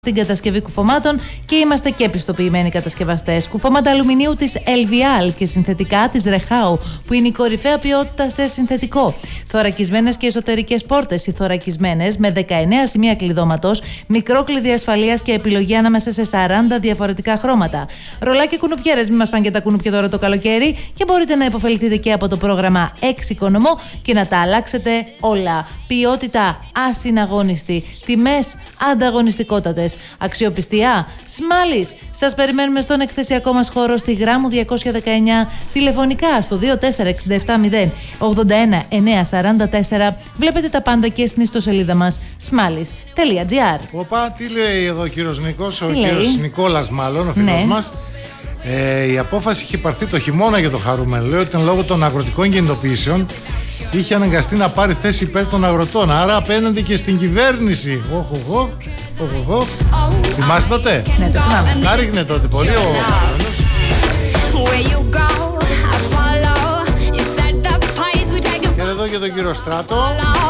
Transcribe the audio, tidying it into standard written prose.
την κατασκευή κουφωμάτων και είμαστε και πιστοποιημένοι κατασκευαστές. Κουφώματα αλουμινίου της Elvial και συνθετικά της Rehau, που είναι η κορυφαία ποιότητα σε συνθετικό. Θωρακισμένες και εσωτερικές πόρτες ή θωρακισμένες με 19 σημεία κλειδώματος, μικρό κλειδί ασφαλείας και επιλογή ανάμεσα σε 40 διαφορετικά χρώματα. Ρολάκια κουνουπιέρες, μην μας φάνε και τα κουνουπιά τώρα το καλοκαίρι, και μπορείτε να υποφεληθείτε και από το πρόγραμμα Εξοικονομώ και να τα αλλάξετε όλα. Ποιότητα ασυναγώνιστη, τιμές ανταγωνιστικότατες, αξιοπιστία Σμάλης. Σας περιμένουμε στον εκθεσιακό μας χώρο στη Γράμμου 219, τηλεφωνικά στο 24670 81944. Βλέπετε τα πάντα και στην ιστοσελίδα μας smalis.gr. Οπα, τι λέει εδώ ο κύριος Νίκος, κύριος Νικόλας μάλλον, ο φίλος μας. Η απόφαση είχε πάρθει το χειμώνα για το Χαρούμενο. Λέει ότι ήταν λόγω των αγροτικών κινητοποιήσεων είχε αναγκαστεί να πάρει θέση υπέρ των αγροτών. Άρα απέναντι και στην κυβέρνηση. Θυμάστε τότε? Ναι, το θυμάμαι. Τα ρίχνε τότε πολύ ο Χαρούμενος. Και εδώ για τον κύριο Στράτο.